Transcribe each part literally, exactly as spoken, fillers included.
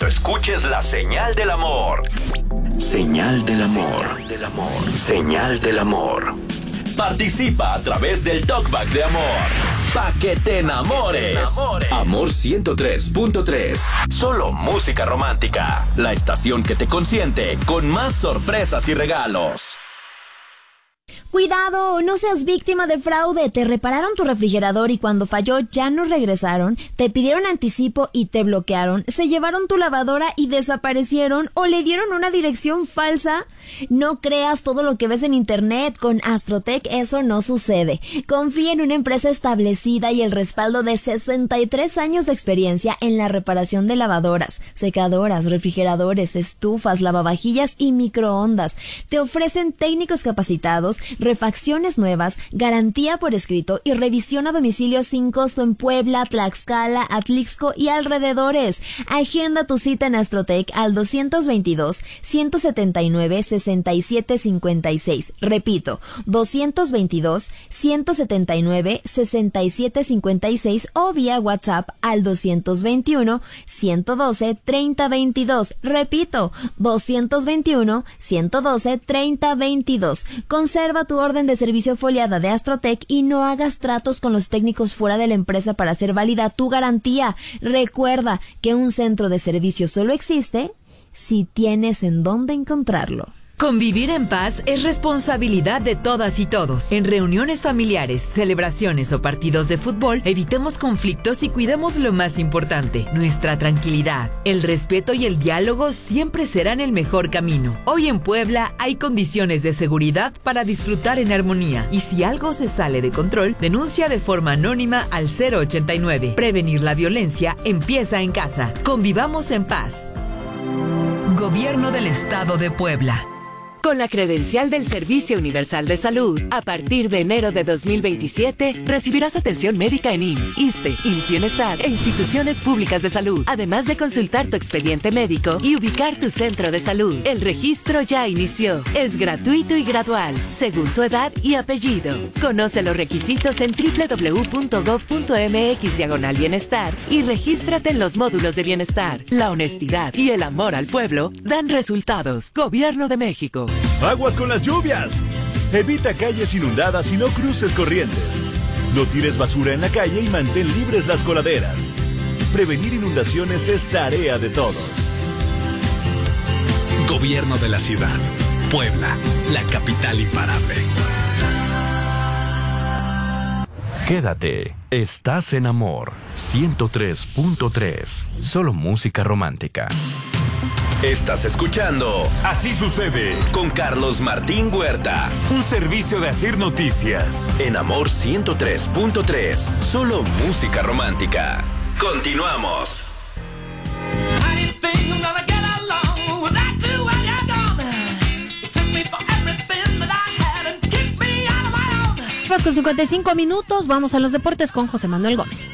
escuches la señal del amor. Señal del amor. Señal del amor. Señal del amor. Participa a través del Talkback de amor. Pa' que te enamores. enamores. Amor ciento tres punto tres. Solo música romántica. La estación que te consiente con más sorpresas y regalos. Cuidado, no seas víctima de fraude. Te repararon tu refrigerador y cuando falló ya no regresaron, te pidieron anticipo y te bloquearon, se llevaron tu lavadora y desaparecieron o le dieron una dirección falsa. No creas todo lo que ves en internet. Con Astrotech eso no sucede. Confía en una empresa establecida y el respaldo de sesenta y tres años de experiencia en la reparación de lavadoras, secadoras, refrigeradores, estufas, lavavajillas y microondas. Te ofrecen técnicos capacitados, refacciones nuevas, garantía por escrito y revisión a domicilio sin costo en Puebla, Tlaxcala, Atlixco y alrededores. Agenda tu cita en Astrotech al doscientos veintidós, ciento setenta y nueve, sesenta y siete cincuenta y seis. Repito, doscientos veintidós, ciento setenta y nueve, sesenta y siete cincuenta y seis o vía WhatsApp al doscientos veintiuno, ciento doce, treinta veintidós. Repito, doscientos veintiuno, ciento doce, treinta veintidós. Conserva tu orden de servicio foliada de Astrotech y no hagas tratos con los técnicos fuera de la empresa para hacer válida tu garantía. Recuerda que un centro de servicio solo existe si tienes en dónde encontrarlo. Convivir en paz es responsabilidad de todas y todos. En reuniones familiares, celebraciones o partidos de fútbol, evitemos conflictos y cuidemos lo más importante, nuestra tranquilidad. El respeto y el diálogo siempre serán el mejor camino. Hoy en Puebla hay condiciones de seguridad para disfrutar en armonía. Y si algo se sale de control, denuncia de forma anónima al cero ochenta y nueve. Prevenir la violencia empieza en casa. Convivamos en paz. Gobierno del Estado de Puebla. Con la credencial del Servicio Universal de Salud, a partir de enero de dos mil veintisiete, recibirás atención médica en I M S S, ISSSTE, I M S S Bienestar e instituciones públicas de salud, además de consultar tu expediente médico y ubicar tu centro de salud. El registro ya inició. Es gratuito y gradual, según tu edad y apellido. Conoce los requisitos en doble u doble u doble u punto gob punto eme equis diagonal bienestar y regístrate en los módulos de bienestar. La honestidad y el amor al pueblo dan resultados. Gobierno de México. ¡Aguas con las lluvias! Evita calles inundadas y no cruces corrientes. No tires basura en la calle y mantén libres las coladeras. Prevenir inundaciones es tarea de todos. Gobierno de la ciudad. Puebla, la capital imparable. Quédate. Estás en Amor ciento tres punto tres. Solo música romántica. Estás escuchando Así Sucede con Carlos Martín Huerta. Un servicio de Asir Noticias. En Amor ciento tres punto tres. Solo música romántica. Continuamos. Con cincuenta y cinco minutos, vamos a los deportes con José Manuel Gómez.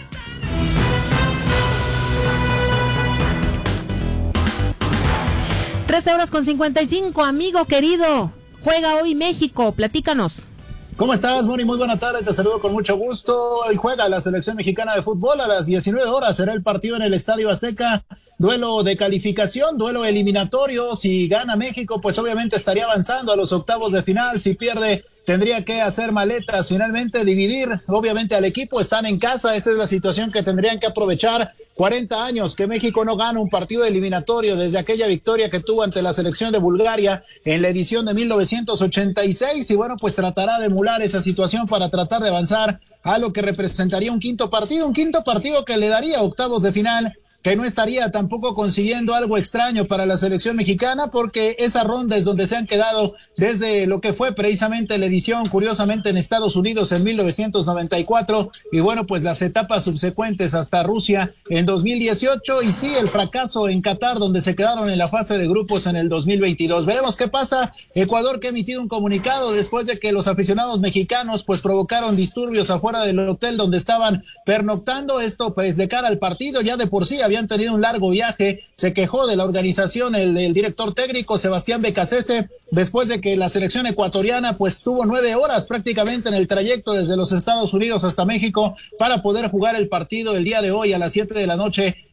trece horas con cincuenta y cinco, amigo querido. Juega hoy México, platícanos. ¿Cómo estás, Moni? Muy buena tarde, te saludo con mucho gusto. Hoy juega la selección mexicana de fútbol a las diecinueve horas, será el partido en el Estadio Azteca, duelo de calificación, duelo eliminatorio. Si gana México, pues obviamente estaría avanzando a los octavos de final. Si pierde, tendría que hacer maletas, finalmente dividir obviamente al equipo. Están en casa, esa es la situación que tendrían que aprovechar. cuarenta años que México no gana un partido eliminatorio desde aquella victoria que tuvo ante la selección de Bulgaria en la edición de mil novecientos ochenta y seis, y bueno, pues tratará de emular esa situación para tratar de avanzar a lo que representaría un quinto partido, un quinto partido que le daría octavos de final, que no estaría tampoco consiguiendo algo extraño para la selección mexicana, porque esa ronda es donde se han quedado desde lo que fue precisamente la edición, curiosamente en Estados Unidos en mil novecientos noventa y cuatro, y bueno, pues las etapas subsecuentes hasta Rusia en dos mil dieciocho, y sí, el fracaso en Qatar, donde se quedaron en la fase de grupos en el dos mil veintidós. Veremos qué pasa. Ecuador, que ha emitido un comunicado después de que los aficionados mexicanos pues provocaron disturbios afuera del hotel donde estaban pernoctando, esto pues de cara al partido. Ya de por sí había habían tenido un largo viaje, se quejó de la organización el, el director técnico Sebastián Becasese, después de que la selección ecuatoriana pues tuvo nueve horas prácticamente en el trayecto desde los Estados Unidos hasta México para poder jugar el partido el día de hoy a las siete de la noche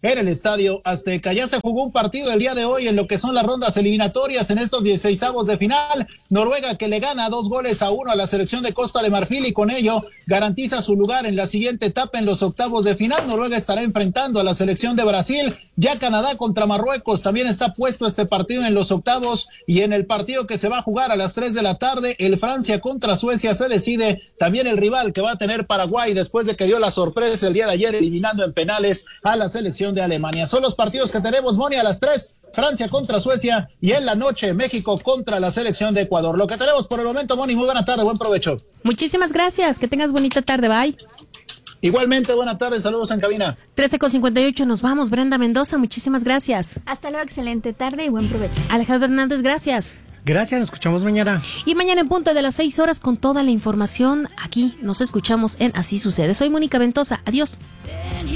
en el Estadio Azteca. Ya se jugó un partido el día de hoy en lo que son las rondas eliminatorias en estos dieciseisavos de final. Noruega que le gana dos goles a uno a la selección de Costa de Marfil y con ello garantiza su lugar en la siguiente etapa en los octavos de final. Noruega estará enfrentando a la selección de Brasil. Ya Canadá contra Marruecos también está puesto este partido en los octavos, y en el partido que se va a jugar a las tres de la tarde, el Francia contra Suecia, se decide también el rival que va a tener Paraguay después de que dio la sorpresa el día de ayer eliminando en penales a la selección de Alemania. Son los partidos que tenemos, Moni, a las tres, Francia contra Suecia, y en la noche México contra la selección de Ecuador. Lo que tenemos por el momento, Moni, muy buena tarde, buen provecho. Muchísimas gracias, que tengas bonita tarde, bye. Igualmente, buena tarde, saludos en cabina. trece con cincuenta y ocho, nos vamos. Brenda Mendoza, muchísimas gracias. Hasta luego, excelente tarde y buen provecho. Alejandro Hernández, gracias. Gracias, nos escuchamos mañana. Y mañana en punto de las seis horas con toda la información. Aquí nos escuchamos en Así Sucede. Soy Mónica Ventosa, adiós.